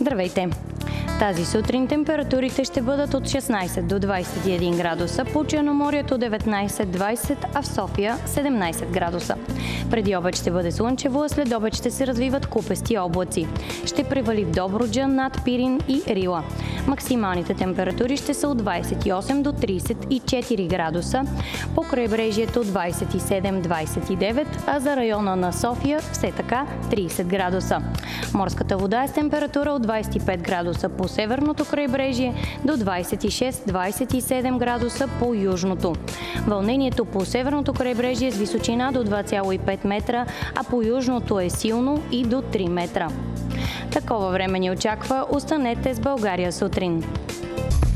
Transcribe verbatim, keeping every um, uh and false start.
Здравейте! Тази сутрин температурите ще бъдат от шестнайсет до двайсет и един градуса, по Черноморието деветнайсет до двайсет, а в София седемнайсет градуса. Преди обед ще бъде слънчево, а след обед ще се развиват купести облаци. Ще превали в Добруджа, над Пирин и Рила. Максималните температури ще са от двайсет и осем до трийсет и четири градуса, по крайбрежието двайсет и седем до двайсет и девет, а за района на София все така трийсет градуса. Морската вода е с температура от двайсет и пет градуса по северното крайбрежие до двайсет и шест до двайсет и седем градуса по южното. Вълнението по северното крайбрежие е с височина до два цяло и пет метра, а по южното е силно и до три метра. Такова време ни очаква. Останете с България сутрин.